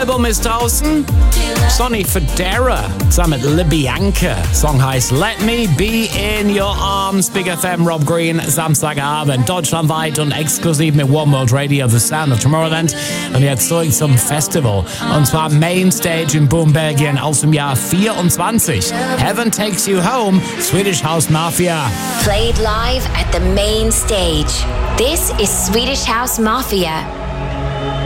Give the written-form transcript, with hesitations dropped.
Album ist draußen. Sonny Fodera zusammen mit LaBianca. Song heißt Let Me Be In Your Arms. Big FM, Rob Green, Samstagabend, deutschlandweit und exklusiv mit One World Radio, The Sound of Tomorrowland. Und jetzt zurück zum Festival. Und zwar Mainstage in Boom, Belgien aus dem Jahr 24. Heaven Takes You Home, Swedish House Mafia. Played live at the main stage. This is Swedish House Mafia.